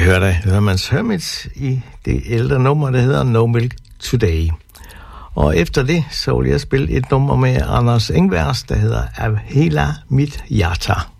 hørte Herman's Hermits i det ældre nummer, der hedder No Milk Today. Og efter det, så vil jeg spille et nummer med Anders Engvers, der hedder Av hela mitt hjärta.